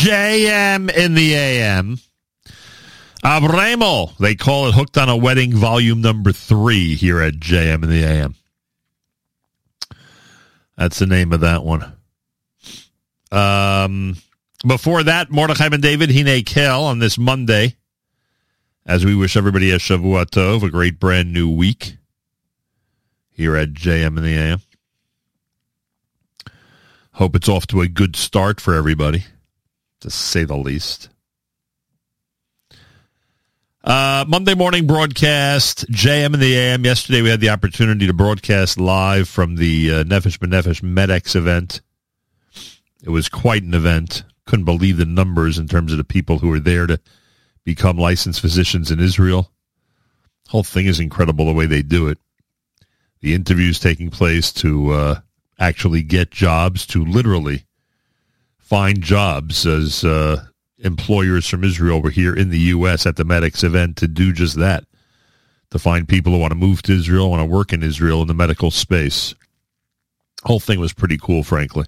JM in the AM. Abramo, they call it Hooked on a Wedding, volume number 3 here at JM in the AM. That's the name of that one. Before that, Mordechai Ben David, Hine Kel on this Monday, as we wish everybody a Shavua Tov, a great brand new week here at JM in the AM. Hope it's off to a good start for everybody, to say the least. Monday morning broadcast, JM in the AM. Yesterday we had the opportunity to broadcast live from the Nefesh B'Nefesh MedX event. It was quite an event. Couldn't believe the numbers in terms of the people who were there to become licensed physicians in Israel. The whole thing is incredible the way they do it. The interviews taking place to actually get jobs, to literally find jobs as employers from Israel were here in the U.S. at the MedX event to do just that, to find people who want to move to Israel, want to work in Israel in the medical space. The whole thing was pretty cool, frankly.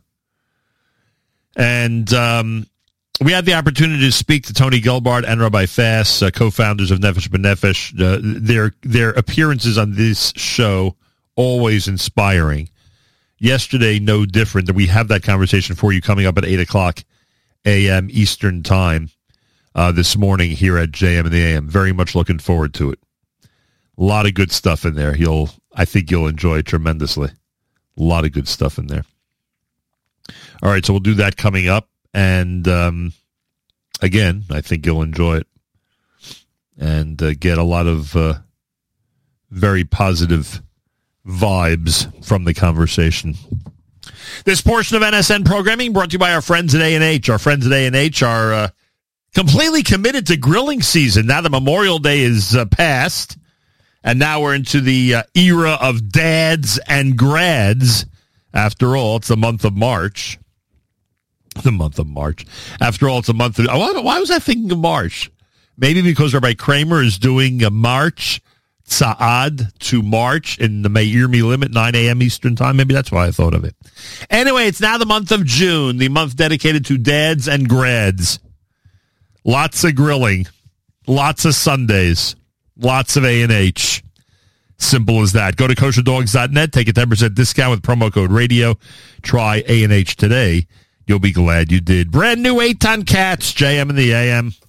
And we had the opportunity to speak to Tony Gelbart and Rabbi Fass, co-founders of Nefesh B'Nefesh. Their appearances on this show, always inspiring. Yesterday, no different. We have that conversation for you coming up at 8 o'clock a.m. Eastern Time this morning here at JM in the AM. Very much looking forward to it. A lot of good stuff in there. I think you'll enjoy it tremendously. A lot of good stuff in there. All right, so we'll do that coming up. And again, I think you'll enjoy it and get a lot of very positive vibes from the conversation. This portion of NSN programming brought to you by our friends at A&H. Our friends at A&H are completely committed to grilling season. Now the Memorial Day is past, and now we're into the era of dads and grads. After all, it's the month of March. The month of March. After all, it's a month of... Why was I thinking of March? Maybe because Rabbi Kramer is doing a March Sa'ad to March in the Meir Milim at 9 a.m. Eastern Time. Maybe that's why I thought of it. Anyway, it's now the month of June, the month dedicated to dads and grads. Lots of grilling, lots of Sundays, lots of A&H. Simple as that. Go to kosherdogs.net, take a 10% discount with promo code radio. Try A&H today. You'll be glad you did. Brand new Eitan Katz, JM in the AM.